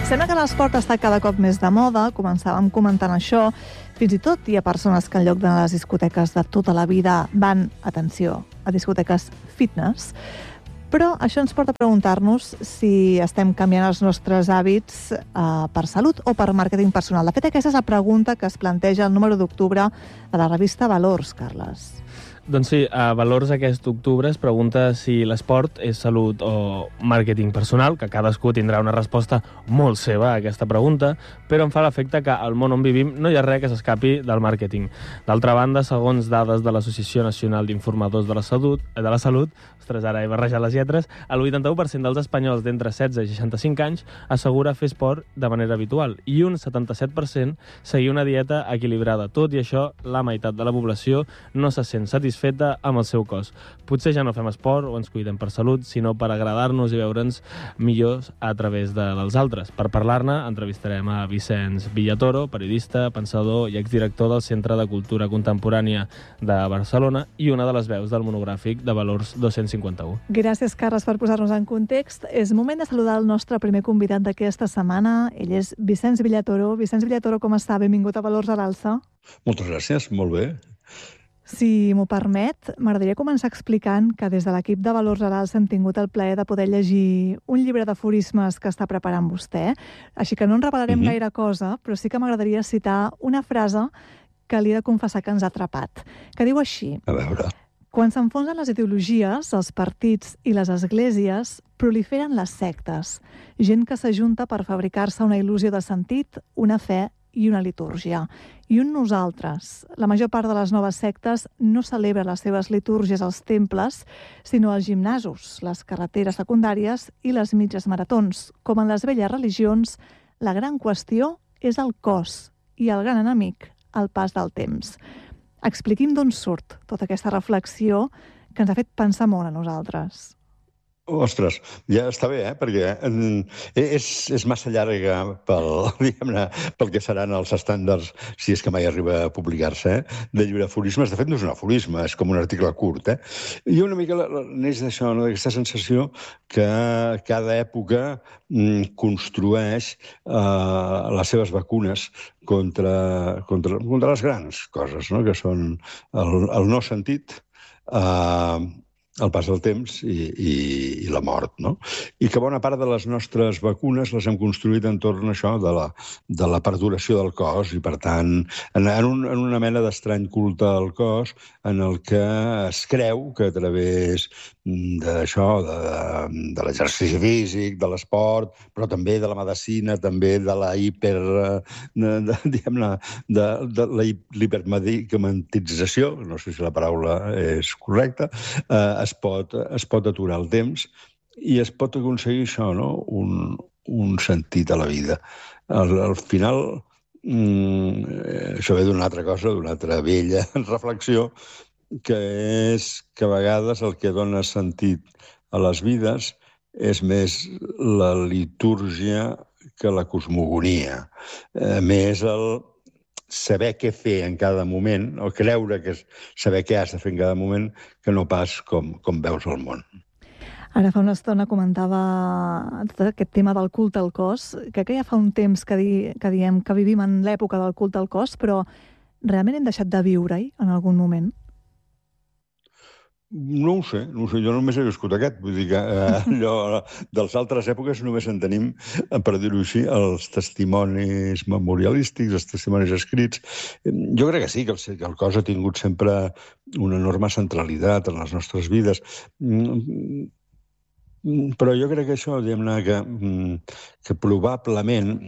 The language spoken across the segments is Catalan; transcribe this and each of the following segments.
Sembla que l'esport està cada cop més de moda, començàvem comentant això. Fins i tot hi ha persones que en lloc d'anar a les discoteques de tota la vida van, atenció, a discoteques fitness. Però això ens porta a preguntar-nos si estem canviant els nostres hàbits per salut o per màrqueting personal. De fet, aquesta és la pregunta que es planteja el número d'octubre de la revista Valors, Carles. Doncs sí, a Valors aquest octubre es pregunta si l'esport és salut o màrqueting personal, que cadascú tindrà una resposta molt seva a aquesta pregunta, però em fa l'efecte que al món on vivim no hi ha res que s'escapi del màrqueting. D'altra banda, segons dades de l'Associació Nacional d'Informadors de la Salut, ostres, ara he barrejat les lletres, el 81% dels espanyols d'entre 16 i 65 anys assegura fer esport de manera habitual i un 77% seguir una dieta equilibrada. Tot i això, la meitat de la població no se sent satisfeta amb el seu cos. Potser ja no fem esport o ens cuidem per salut, sinó per agradar-nos i veure'ns millors a través dels altres. Per parlar-ne, entrevistarem a Vicenç Villatoro, periodista, pensador i exdirector del Centre de Cultura Contemporània de Barcelona i una de les veus del monogràfic de Valors 251. Gràcies, Carles, per posar-nos en context. És moment de saludar el nostre primer convidat d'aquesta setmana. Ell és Vicenç Villatoro. Vicenç Villatoro, com està? Benvingut a Valors a l'Alça. Moltes gràcies, molt bé. Si m'ho permet, m'agradaria començar explicant que des de l'equip de Valors a l'Alça hem tingut el plaer de poder llegir un llibre d'aforismes que està preparant vostè. Així que no en revelarem gaire cosa, però sí que m'agradaria citar una frase que li he de confessar que ens ha atrapat, que diu així: A veure. Quan s'enfonsen les ideologies, els partits i les esglésies, proliferen les sectes. Gent que s'ajunta per fabricar-se una il·lusió de sentit, una fe i una litúrgia. I un nosaltres. La major part de les noves sectes no celebra les seves litúrgies als temples, sinó als gimnasos, les carreteres secundàries i les mitges maratons. Com en les velles religions, la gran qüestió és el cos i el gran enemic, el pas del temps. Expliqui'm d'on surt tota aquesta reflexió que ens ha fet pensar molt a nosaltres. Ostres, ja està bé, perquè és massa llarga pel que seran els estàndards, si és que mai arriba a publicar-se, de llibre d'aforismes. De fet, no és un aforisme, és com un article curt. I una mica neix d'això, d'aquesta sensació que cada època construeix les seves vacunes contra les grans coses, que són el no sentit, el pas del temps i la mort, no? I que bona part de les nostres vacunes les hem construït entorn a això de la perduració del cos i, per tant, en una mena d'estrany culte al cos en el que es creu que a través d'això, de l'exercici físic, de l'esport, però també de la medicina, també de la hipermedicamentització, no sé si la paraula és correcta, es pot aturar el temps i es pot aconseguir això, no? Un sentit a la vida. Al final, això ve d'una altra cosa, d'una altra vella reflexió, que és que a vegades el que dona sentit a les vides és més la litúrgia que la cosmogonia, més el saber què fer en cada moment, o creure que és saber què has de fer en cada moment, que no pas com veus el món. Ara fa una estona comentava tot aquest tema del culte al cos. Crec que ja fa un temps que diem que vivim en l'època del culte al cos, però realment hem deixat de viure-hi en algun moment? No ho sé, jo només he viscut aquest, vull dir que allò de les altres èpoques només en tenim, per dir-ho així, els testimonis memorialístics, els testimonis escrits. Jo crec que sí, que el cos ha tingut sempre una enorme centralitat en les nostres vides, però jo crec que això, diguem-ne, que probablement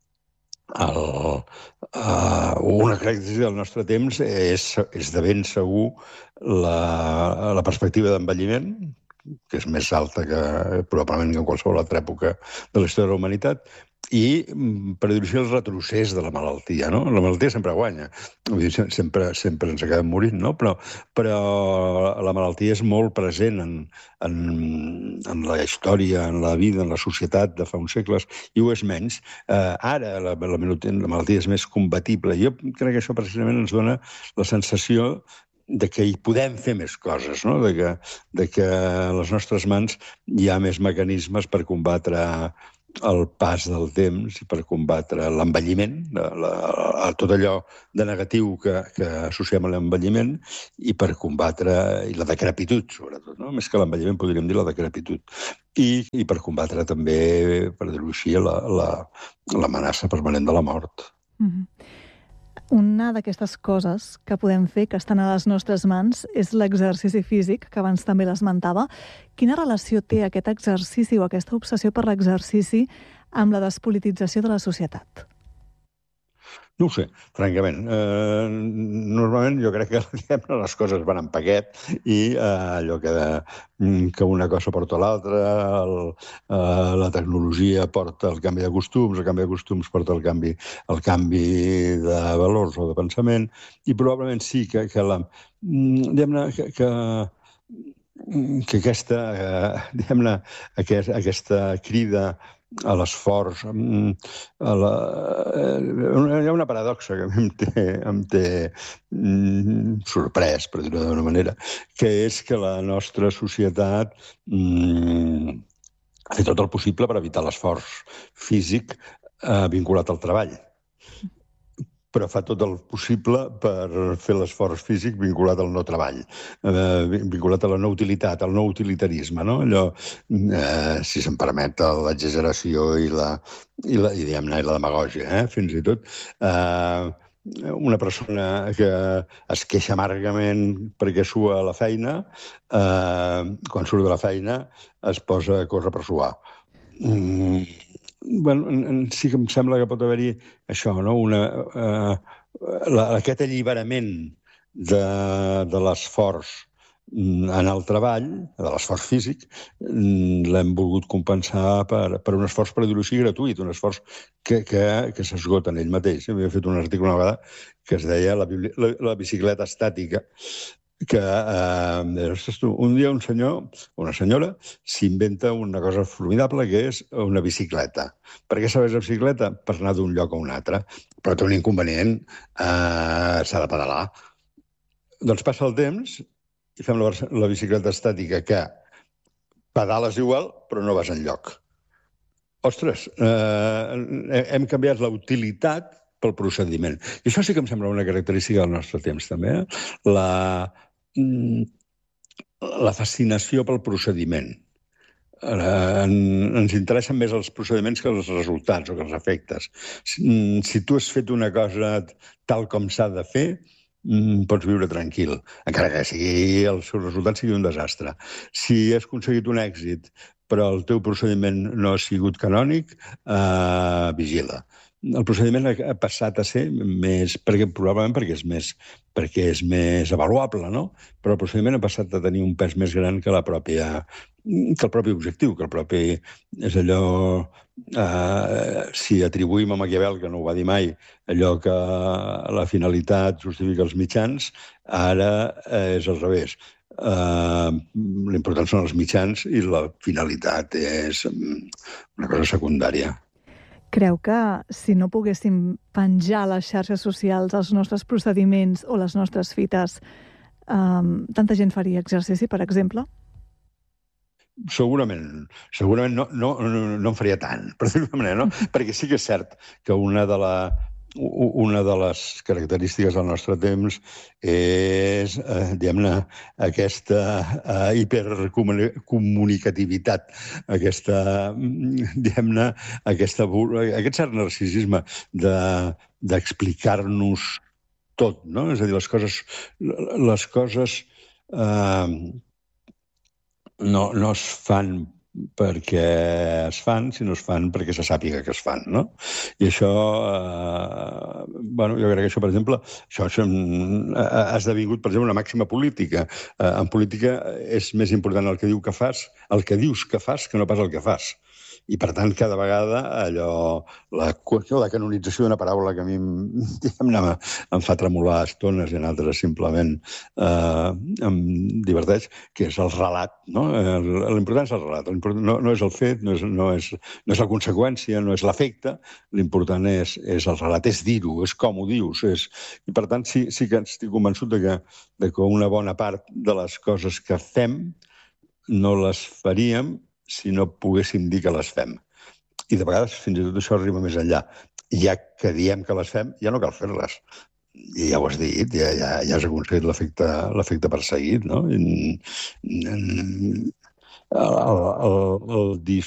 una característica del nostre temps és de ben segur la perspectiva d'envelliment, que és més alta probablement que en qualsevol altra època de la història de la humanitat, i, per dir-ho així, el retrocés de la malaltia, no? La malaltia sempre guanya. Vull dir, sempre ens acabem morint, no? Però la malaltia és molt present en la història, en la vida, en la societat de fa uns segles, i ho és menys. Ara la malaltia és més combatible. Jo crec que això precisament ens dona la sensació de que hi podem fer més coses, no? De que a les nostres mans hi ha més mecanismes per combatre el pas del temps i per combatre l'envelliment, tot allò de negatiu que associem a l'envelliment, i per combatre la decrepitud, sobretot, no? Més que l'envelliment podríem dir la decrepitud. I per combatre també, per dir-ho així, l'amenaça permanent de la mort. Una d'aquestes coses que podem fer, que estan a les nostres mans, és l'exercici físic, que abans també l'esmentava. Quina relació té aquest exercici o aquesta obsessió per l'exercici amb la despolitització de la societat? No ho sé, francament. Normalment jo crec que les coses van en paquet i allò que una cosa porta a l'altra, la tecnologia porta el canvi de costums, el canvi de costums porta el canvi de valors o de pensament, i probablement sí que aquesta, aquesta crida a l'esforç. Hi ha una paradoxa que a mi em té sorprès, per dir-ho d'una manera, que és que la nostra societat ha fet tot el possible per evitar l'esforç físic vinculat al treball, però fa tot el possible per fer l'esforç físic vinculat al no treball, vinculat a la no utilitat, al no utilitarisme, no? Allò, si se'm permet, l'exageració i la demagògia, fins i tot. Una persona que es queixa amargament perquè sua a la feina, quan surt de la feina es posa a córrer per suar. Sí que em sembla que pot haver-hi això, no? Aquest alliberament de l'esforç en el treball, de l'esforç físic, l'hem volgut compensar per un esforç, per dir-ho així, gratuït, un esforç que s'esgota en ell mateix. Havia fet un article una vegada que es deia la bicicleta estàtica, que un dia un senyor o una senyora s'inventa una cosa formidable, que és una bicicleta. Per què serveix la bicicleta? Per anar d'un lloc a un altre. Però té un inconvenient, s'ha de pedalar. Doncs passa el temps i fem la bicicleta estàtica, que pedales igual però no vas enlloc. Ostres, hem canviat la utilitat pel procediment. I això sí que em sembla una característica del nostre temps, també. La fascinació pel procediment. Ens interessen més els procediments que els resultats o que els efectes. Si tu has fet una cosa tal com s'ha de fer, pots viure tranquil, encara que el seu resultat sigui un desastre. Si has aconseguit un èxit però el teu procediment no ha sigut canònic, vigila. El procediment ha passat a ser més, probablement perquè és més avaluable, no? Però el procediment ha passat a tenir un pes més gran que el propi objectiu, que el propi... És allò... Si atribuïm a Maquiavel, que no ho va dir mai, allò que la finalitat justifica els mitjans, ara és al revés. L'important són els mitjans i la finalitat és una cosa secundària. Creu que si no poguéssim penjar a les xarxes socials els nostres procediments o les nostres fites, tanta gent faria exercici, per exemple? Segurament no en faria tant, per dir-ho d'una manera, no? Perquè sí que és cert que una de les característiques del nostre temps és, diguem-ne, aquesta hipercomunicativitat, aquest cert narcisisme d'explicar-nos tot, no? És a dir, les coses no es fan perquè es fan, sinó es fan perquè se sàpiga que es fan, no? I això, jo crec que això, per exemple, això ha esdevingut, per exemple, una màxima política. En política és més important el que dius que fas, que no pas el que fas. I, per tant, cada vegada la canonització d'una paraula que a mi em fa tremolar a estones i en altres simplement em diverteix, que és el relat. No? L'important és el relat. No és el fet, no és la conseqüència, no és l'efecte. L'important és el relat, és dir-ho, és com ho dius. I, per tant, sí que estic convençut de que una bona part de les coses que fem no les faríem si no poguéssim dir que les fem. I de vegades fins i tot això arriba més enllà. Ja que diem que les fem, ja no cal fer-les. I ja ho has dit, ja has aconseguit l'efecte perseguit, no? El